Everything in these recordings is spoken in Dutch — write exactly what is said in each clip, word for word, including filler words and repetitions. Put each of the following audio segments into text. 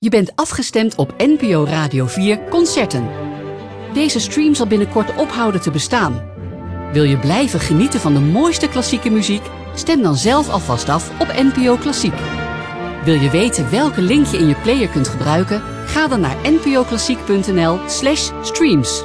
Je bent afgestemd op N P O Radio vier Concerten. Deze stream zal binnenkort ophouden te bestaan. Wil je blijven genieten van de mooiste klassieke muziek? Stem dan zelf alvast af op N P O Klassiek. Wil je weten welke link je in je player kunt gebruiken? Ga dan naar npoklassiek.nl slash streams.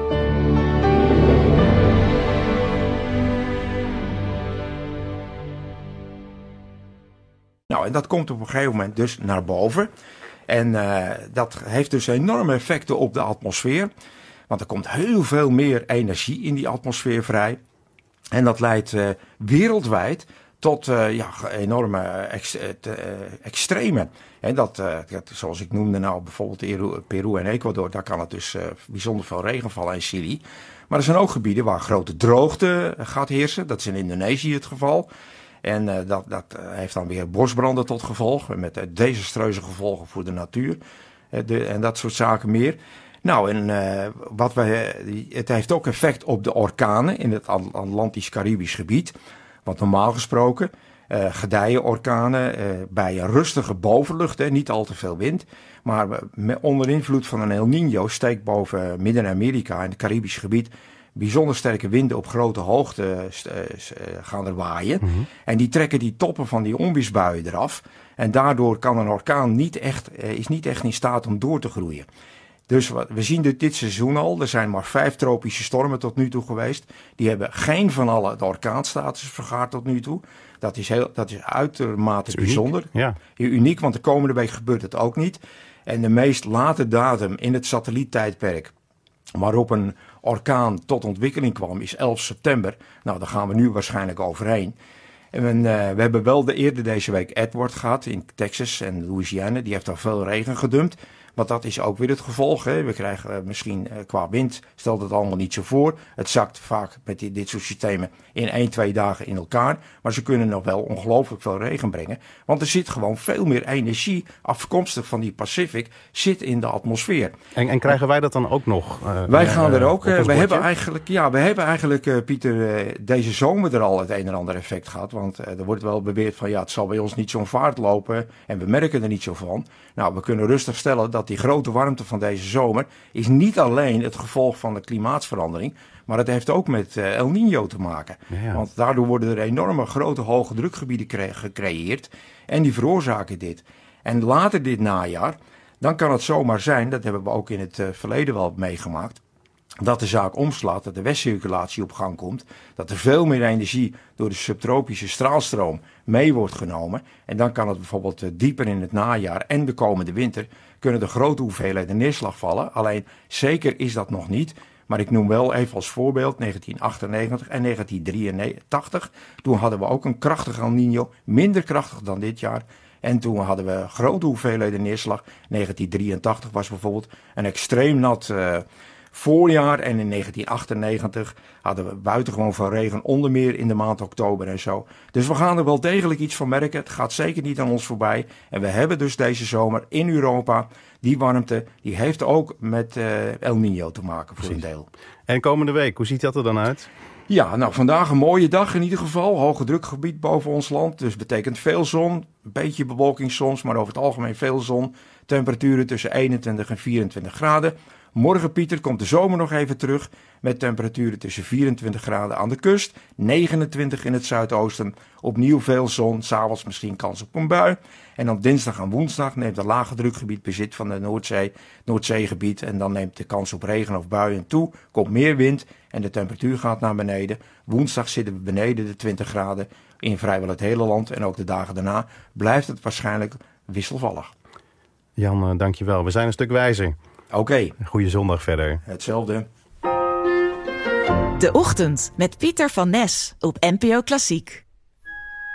Nou, en dat komt op een gegeven moment dus naar boven. En uh, dat heeft dus enorme effecten op de atmosfeer. Want er komt heel veel meer energie in die atmosfeer vrij. En dat leidt uh, wereldwijd tot uh, ja, enorme ex, uh, extreme. En dat, uh, dat, zoals ik noemde nou bijvoorbeeld Peru en Ecuador, daar kan het dus uh, bijzonder veel regen vallen in Chili. Maar er zijn ook gebieden waar grote droogte gaat heersen. Dat is in Indonesië het geval. En uh, dat, dat uh, heeft dan weer bosbranden tot gevolg, met uh, desastreuze gevolgen voor de natuur uh, de, en dat soort zaken meer. Nou, en uh, wat wij, uh, het heeft ook effect op de orkanen in het Atlantisch-Caribisch gebied. Want normaal gesproken uh, gedijen orkanen uh, bij een rustige bovenlucht, hè, niet al te veel wind. Maar met, onder invloed van een El Niño steekt boven Midden-Amerika en het Caribisch gebied bijzonder sterke winden op grote hoogte uh, gaan er waaien. Mm-hmm. En die trekken die toppen van die onweersbuien eraf. En daardoor kan een orkaan niet echt, uh, is niet echt in staat om door te groeien. Dus we zien dit, dit seizoen al. Er zijn maar vijf tropische stormen tot nu toe geweest. Die hebben geen van alle de orkaanstatus vergaard tot nu toe. Dat is, heel, dat is uitermate dat is bijzonder. Uniek, ja. Uniek, want de komende week gebeurt het ook niet. En de meest late datum in het satelliettijdperk waarop een orkaan tot ontwikkeling kwam is elf september. Nou, daar gaan we nu waarschijnlijk overheen. En uh, we hebben wel de eerder deze week Edward gehad in Texas en Louisiana. Die heeft daar veel regen gedumpt. Want dat is ook weer het gevolg. Hè. We krijgen uh, misschien uh, qua wind, stelt het allemaal niet zo voor. Het zakt vaak met die, dit soort systemen in één, twee dagen in elkaar. Maar ze kunnen nog wel ongelooflijk veel regen brengen. Want er zit gewoon veel meer energie afkomstig van die Pacific zit in de atmosfeer. En, en krijgen wij dat dan ook nog? Uh, wij gaan uh, er ook. Uh, we bordje? hebben eigenlijk, ja, we hebben eigenlijk, uh, Pieter, uh, deze zomer er al het een en ander effect gehad. Want uh, er wordt wel beweerd van ja, het zal bij ons niet zo'n vaart lopen. En we merken er niet zo van. Nou, we kunnen rustig stellen dat die grote warmte van deze zomer is niet alleen het gevolg van de klimaatsverandering, maar het heeft ook met uh, El Niño te maken. Ja. Want daardoor worden er enorme grote hoge drukgebieden cre- gecreëerd en die veroorzaken dit. En later dit najaar, dan kan het zomaar zijn, dat hebben we ook in het uh, verleden wel meegemaakt, dat de zaak omslaat, dat de westcirculatie op gang komt, dat er veel meer energie door de subtropische straalstroom mee wordt genomen. En dan kan het bijvoorbeeld uh, dieper in het najaar en de komende winter kunnen er grote hoeveelheden neerslag vallen. Alleen zeker is dat nog niet. Maar ik noem wel even als voorbeeld negentien achtennegentig en negentien drieëntachtig. Toen hadden we ook een krachtig El Niño, minder krachtig dan dit jaar. En toen hadden we grote hoeveelheden neerslag. negentien drieëntachtig was bijvoorbeeld een extreem nat uh, voorjaar. En in negentien achtennegentig hadden we buitengewoon veel regen, onder meer in de maand oktober en zo. Dus we gaan er wel degelijk iets van merken. Het gaat zeker niet aan ons voorbij. En we hebben dus deze zomer in Europa die warmte, die heeft ook met uh, El Niño te maken voor Precies. een deel. En komende week, hoe ziet dat er dan uit? Ja, nou vandaag een mooie dag in ieder geval. Hoge drukgebied boven ons land. Dus betekent veel zon. Een beetje bewolking soms, maar over het algemeen veel zon. Temperaturen tussen eenentwintig en vierentwintig graden. Morgen, Pieter, komt de zomer nog even terug. Met temperaturen tussen vierentwintig graden aan de kust. negenentwintig in het zuidoosten. Opnieuw veel zon. 's Avonds misschien kans op een bui. En dan dinsdag en woensdag neemt een lage drukgebied bezit van de Noordzee, Noordzeegebied. En dan neemt de kans op regen of buien toe. Komt meer wind en de temperatuur gaat naar beneden. Woensdag zitten we beneden de twintig graden in vrijwel het hele land. En ook de dagen daarna blijft het waarschijnlijk wisselvallig. Jan, uh, dankjewel. We zijn een stuk wijzer. Oké. Okay. Goeie zondag verder. Hetzelfde. De Ochtend met Pieter van Nes op N P O Klassiek.